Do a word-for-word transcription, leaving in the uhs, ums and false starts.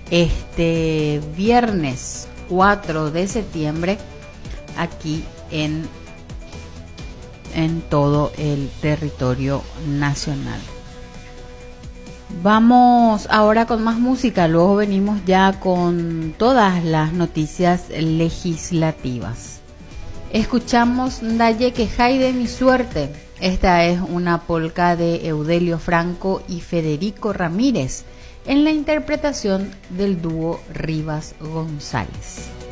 este viernes cuatro de septiembre aquí en, en todo el territorio nacional. Vamos ahora con más música, luego venimos ya con todas las noticias legislativas. Escuchamos Daye que Jaide mi suerte. Esta es una polca de Eudelio Franco y Federico Ramírez en la interpretación del dúo Rivas González.